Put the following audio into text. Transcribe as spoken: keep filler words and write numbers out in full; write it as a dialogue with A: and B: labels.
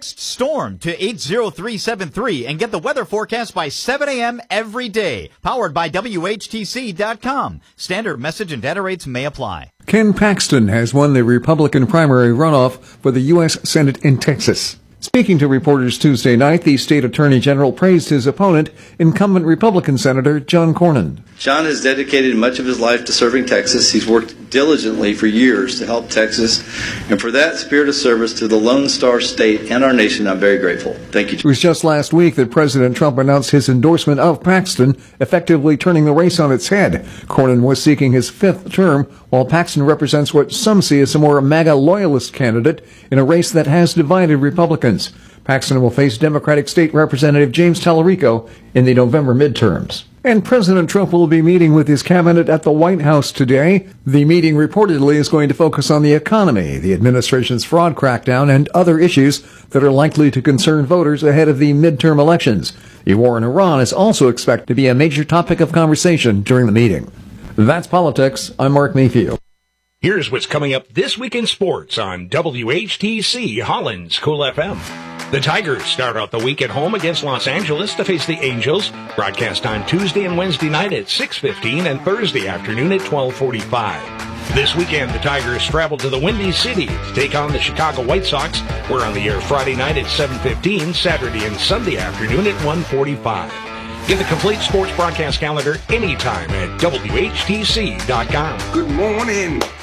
A: Text STORM to eight zero three seven three and get the weather forecast by seven a.m. every day. Powered by W H T C dot com. Standard message and data rates may apply.
B: Ken Paxton has won the Republican primary runoff for the U S Senate in Texas. Speaking to reporters Tuesday night, the state attorney general praised his opponent, incumbent Republican Senator John Cornyn.
C: John has dedicated much of his life to serving Texas. He's worked diligently for years to help Texas, and for that spirit of service to the Lone Star State and our nation, I'm very grateful. Thank you.
B: It was just last week that President Trump announced his endorsement of Paxton, effectively turning the race on its head. Cornyn was seeking his fifth term, while Paxton represents what some see as a more MAGA loyalist candidate in a race that has divided Republicans. Paxton will face Democratic State Representative James Tallarico in the November midterms. And President Trump will be meeting with his cabinet at the White House today. The meeting reportedly is going to focus on the economy, the administration's fraud crackdown, and other issues that are likely to concern voters ahead of the midterm elections. The war in Iran is also expected to be a major topic of conversation during the meeting. That's politics. I'm Mark Mayfield.
D: Here's what's coming up this week in sports on W H T C Holland's Cool F M. The Tigers start out the week at home against Los Angeles to face the Angels. Broadcast on Tuesday and Wednesday night at six fifteen and Thursday afternoon at twelve forty-five. This weekend, the Tigers travel to the Windy City to take on the Chicago White Sox. We're on the air Friday night at seven fifteen, Saturday and Sunday afternoon at one forty-five. Get the complete sports broadcast calendar anytime at W H T C dot com.
E: Good morning.